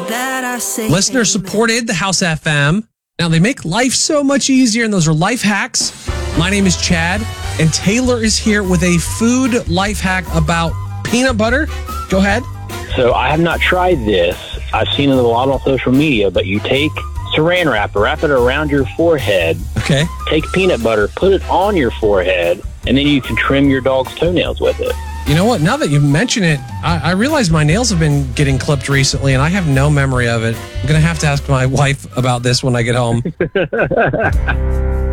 Listener supported the House FM. Now, they make life so much easier, and those are life hacks. My name is Chad, and Taylor is here with a food life hack about peanut butter. Go ahead. So I have not tried this. I've seen it a lot on social media, but you take saran wrap, wrap it around your forehead. Okay. Take peanut butter, put it on your forehead, and then you can trim your dog's toenails with it. You know what? Now that you mention it, I realize my nails have been getting clipped recently, and I have no memory of it. I'm going to have to ask my wife about this when I get home.